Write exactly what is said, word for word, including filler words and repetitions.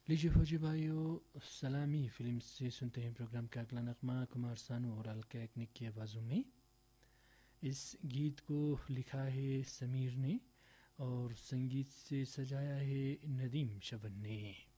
लीजिए फौजी भाइयों, सलामी फिल्म से सुनते हैं प्रोग्राम का अगला नगमा कुमार सानू और अलका याग्निक की आवाज़ों में। इस गीत को लिखा है समीर ने और संगीत से सजाया है नदीम शबन ने।